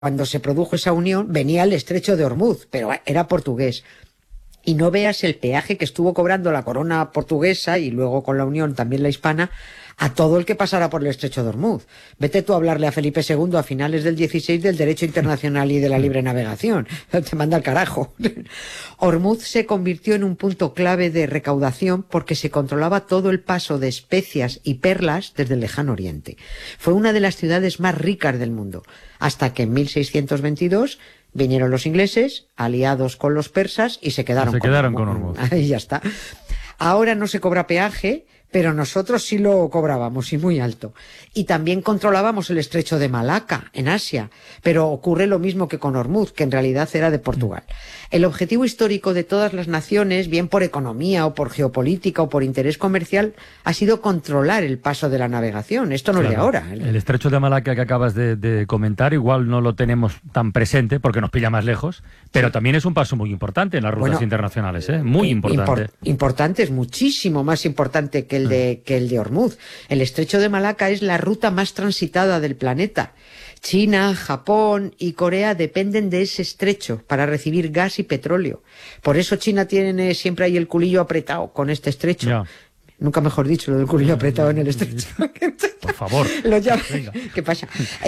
cuando se produjo esa unión, venía el estrecho de Ormuz, pero era portugués. Y no veas el peaje que estuvo cobrando la corona portuguesa y luego con la unión también la hispana a todo el que pasara por el estrecho de Ormuz. Vete tú a hablarle a Felipe II a finales del 16 del derecho internacional y de la libre navegación. Te manda al carajo. Ormuz se convirtió en un punto clave de recaudación porque se controlaba todo el paso de especias y perlas desde el lejano oriente. Fue una de las ciudades más ricas del mundo, hasta que en 1622 vinieron los ingleses, aliados con los persas, y se quedaron con Ormuz. Ahí ya está. Ahora no se cobra peaje, pero nosotros sí lo cobrábamos, y muy alto. Y también controlábamos el estrecho de Malaca, en Asia, pero ocurre lo mismo que con Ormuz, que en realidad era de Portugal. El objetivo histórico de todas las naciones, bien por economía o por geopolítica o por interés comercial, ha sido controlar el paso de la navegación. Esto no es de ahora. El estrecho de Malaca que acabas de comentar, igual no lo tenemos tan presente porque nos pilla más lejos, pero también es un paso muy importante en las rutas internacionales, ¿eh? Muy importante. Importante, es muchísimo más importante que el de Ormuz. El estrecho de Malaca es la ruta más transitada del planeta. China, Japón y Corea dependen de ese estrecho para recibir gas y petróleo. Por eso China tiene siempre ahí el culillo apretado con este estrecho. Ya. Nunca mejor dicho, lo del culillo apretado en el estrecho. Por favor. ¿Qué pasa?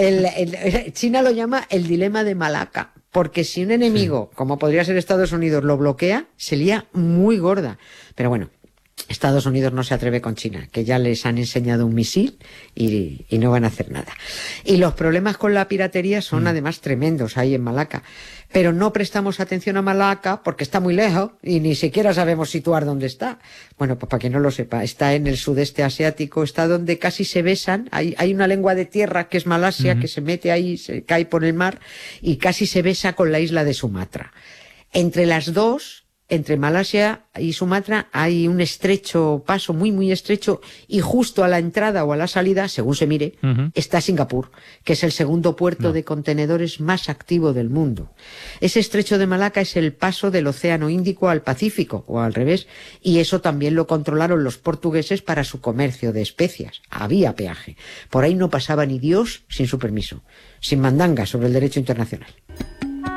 China lo llama el dilema de Malaca, porque si un enemigo, como podría ser Estados Unidos, lo bloquea, se lía muy gorda. Pero bueno, Estados Unidos no se atreve con China, que ya les han enseñado un misil y no van a hacer nada. Y los problemas con la piratería son además tremendos ahí en Malaca. Pero no prestamos atención a Malaca porque está muy lejos y ni siquiera sabemos situar dónde está. Bueno, pues para quien no lo sepa, está en el sudeste asiático, está donde casi se besan. Hay una lengua de tierra que es Malasia, que se mete ahí, se cae por el mar y casi se besa con la isla de Sumatra. Entre las dos, entre Malasia y Sumatra, hay un estrecho paso, muy, muy estrecho, y justo a la entrada o a la salida, según se mire, está Singapur, que es el segundo puerto de contenedores más activo del mundo. Ese estrecho de Malaca es el paso del Océano Índico al Pacífico, o al revés, y eso también lo controlaron los portugueses para su comercio de especias. Había peaje. Por ahí no pasaba ni Dios sin su permiso, sin mandanga sobre el derecho internacional.